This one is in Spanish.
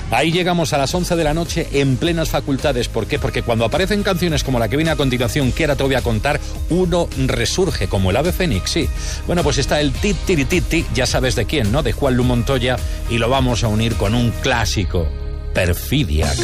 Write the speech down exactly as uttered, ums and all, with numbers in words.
Ahí llegamos a las once de la noche en plenas facultades. ¿Por qué? Porque cuando aparecen canciones como la que viene a continuación, que ahora te voy a contar, uno resurge como el ave fénix, sí. Bueno, pues está el tit tirititi, ya sabes de quién, ¿no? De Juan Lu Montoya, y lo vamos a unir con un clásico, Perfidia.